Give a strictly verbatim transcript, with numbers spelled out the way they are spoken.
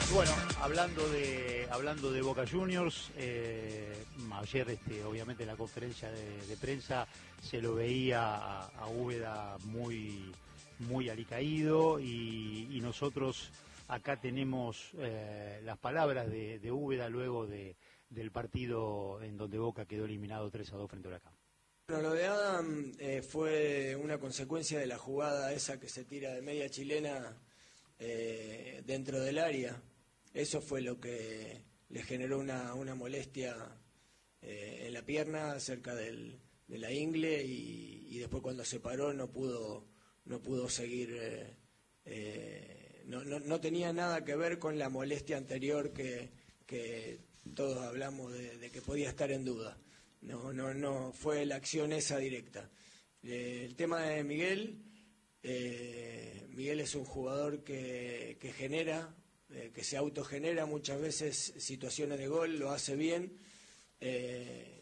Bueno, hablando de hablando de Boca Juniors, eh, ayer este, obviamente en la conferencia de, de prensa se lo veía a, a Úbeda muy, muy alicaído y, y nosotros acá tenemos eh, las palabras de, de Úbeda luego de, del partido en donde Boca quedó eliminado tres a dos frente a Huracán. Bueno, lo de Adam eh, fue una consecuencia de la jugada esa que se tira de media chilena eh, dentro del área. Eso fue lo que le generó una, una molestia eh, en la pierna cerca del, de la ingle y, y después cuando se paró no pudo, no pudo seguir, eh, eh, no, no, no tenía nada que ver con la molestia anterior que, que todos hablamos de, de que podía estar en duda. No, no, no fue la acción esa directa. Eh, el tema de Miguel, eh, Miguel es un jugador que, que genera, eh, que se autogenera muchas veces situaciones de gol, lo hace bien, eh,